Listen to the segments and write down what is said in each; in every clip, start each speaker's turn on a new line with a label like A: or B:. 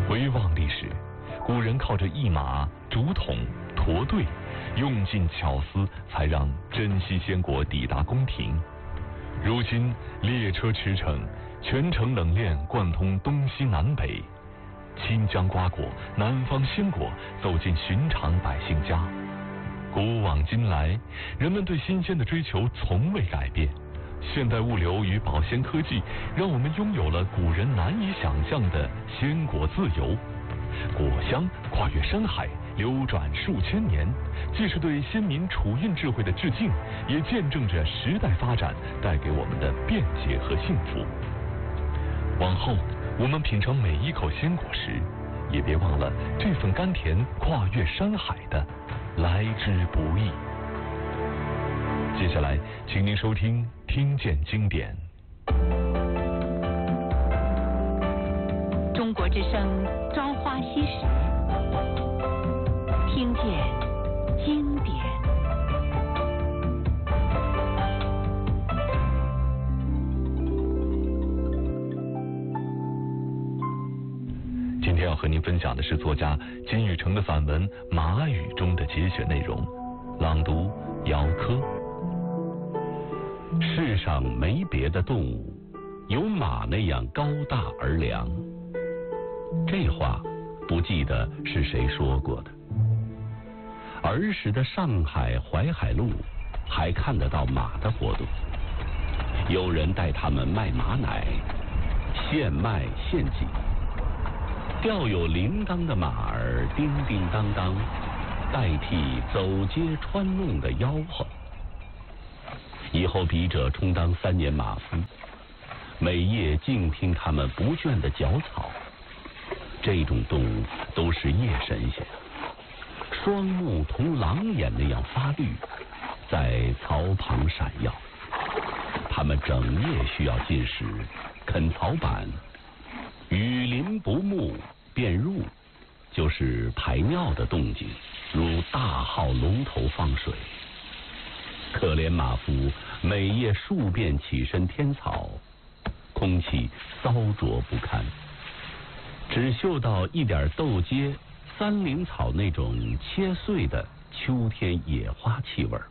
A: 回望历史，古人靠着一马、竹筒、驼队，用尽巧思，才让珍稀鲜果抵达宫廷。如今列车驰骋，全程冷链贯通东西南北，清江瓜果、南方鲜果走进寻常百姓家。古往今来，人们对新鲜的追求从未改变。现代物流与保鲜科技让我们拥有了古人难以想象的鲜果自由。果香跨越山海，流转数千年，既是对先民储运智慧的致敬，也见证着时代发展带给我们的便捷和幸福。往后我们品尝每一口鲜果时，也别忘了这份甘甜跨越山海的来之不易。接下来请您收听听见经典。
B: 中国之声朝花夕拾，听见经典。
A: 今天要和您分享的是作家金宇澄的散文《马语》中的节选内容，朗读姚科。
C: 世上没别的动物有马那样高大而良。这话不记得是谁说过的。儿时的上海淮海路还看得到马的活动，有人带他们卖马奶，现卖现挤，吊有铃铛的马儿叮叮当当，代替走街穿弄的吆喝。以后笔者充当3年马夫，每夜静听他们不倦的嚼草。这种动物都是夜神仙，双目同狼眼那样发绿，在槽旁闪耀。他们整夜需要进食，啃草板，雨淋不沐便入，就是排尿的动静，如大号龙头放水。可怜马夫每夜数遍起身添草，空气骚浊不堪，只嗅到一点豆秸、三灵草那种切碎的秋天野花气味。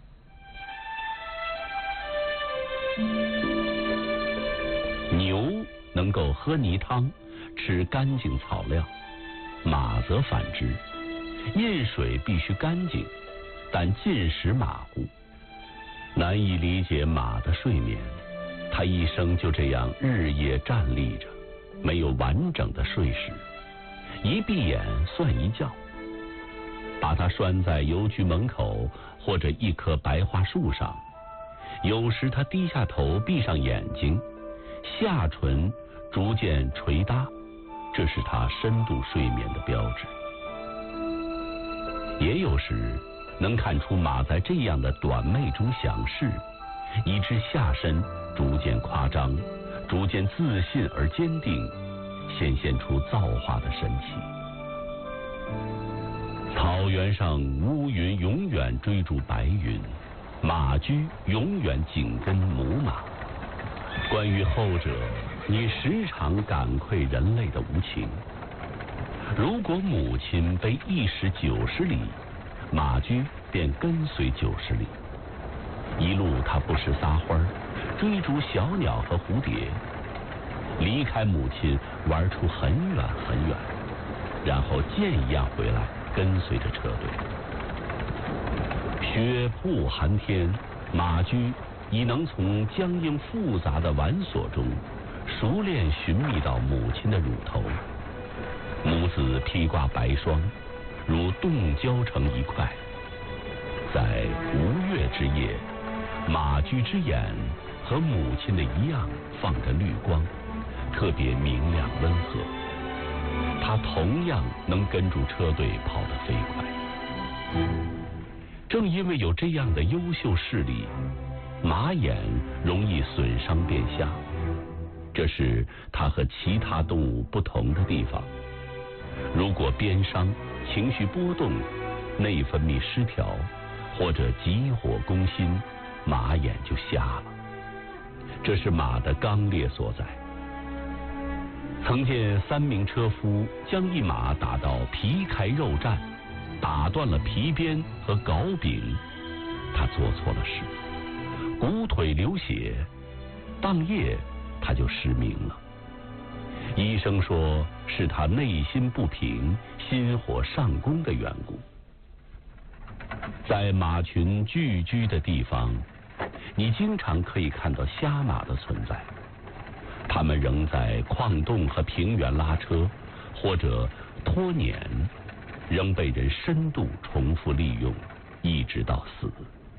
C: 牛能够喝泥汤，吃干净草料，马则反之，饮水必须干净，但进食马虎。难以理解马的睡眠，它一生就这样日夜站立着，没有完整的睡时，一闭眼算一觉。把它拴在邮局门口或者一棵白桦树上，有时它低下头闭上眼睛，下唇逐渐垂搭，这是它深度睡眠的标志。也有时能看出马在这样的短寐中享视，以致下身逐渐夸张，逐渐自信而坚定，显现出造化的神奇。草原上乌云永远追逐白云，马驹永远紧跟母马。关于后者，你时常感愧人类的无情。如果母亲被一时90里，马驹便跟随90里，一路它不时撒欢，追逐小鸟和蝴蝶，离开母亲玩出很远很远，然后箭一样回来，跟随着车队。雪瀑寒天，马驹已能从僵硬复杂的挽索中熟练寻觅到母亲的乳头，母子披挂白霜，如冻胶成一块。在吴越之夜，马驹之眼和母亲的一样放着绿光，特别明亮温和。它同样能跟住车队跑得飞快。正因为有这样的优秀视力，马眼容易损伤变瞎，这是它和其他动物不同的地方。如果鞭伤、情绪波动、内分泌失调，或者急火攻心，马眼就瞎了。这是马的刚烈所在。 曾见3名车夫将一马打到皮开肉绽，打断了皮鞭和镐柄，他做错了事，骨腿流血，当夜他就失明了。医生说是他内心不平，心火上攻的缘故。在马群聚居的地方，你经常可以看到瞎马的存在，它们仍在矿洞和平原拉车，或者拖碾，仍被人深度重复利用，一直到死。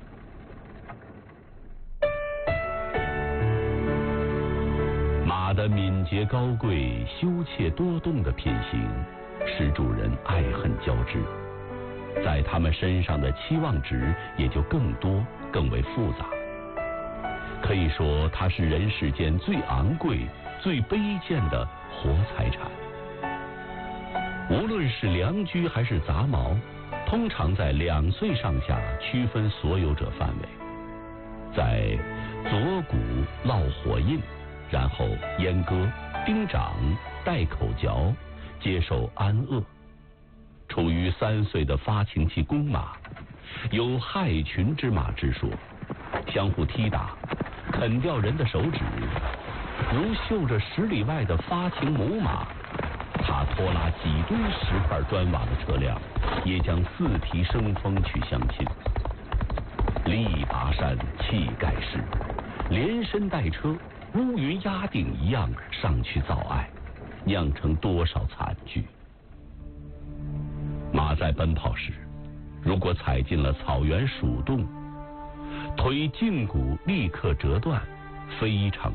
C: 马的敏捷高贵、羞怯多动的品行，使主人爱恨交织，在他们身上的期望值也就更多、更为复杂。可以说，它是人世间最昂贵、最卑贱的活财产。无论是良驹还是杂毛，通常在2岁上下区分所有者范围，在左骨烙火印，然后阉割、钉掌、戴口嚼，接受安乐。处于3岁的发情期公马，有害群之马之说，相互踢打，啃掉人的手指。如嗅着10里外的发情母马，它拖拉几吨石块砖瓦的车辆，也将4蹄生风去相亲。力拔山，气盖世，连身带车，乌云压顶一样上去造爱，酿成多少惨剧。马在奔跑时，如果踩进了草原鼠洞，腿胫骨立刻折断，非常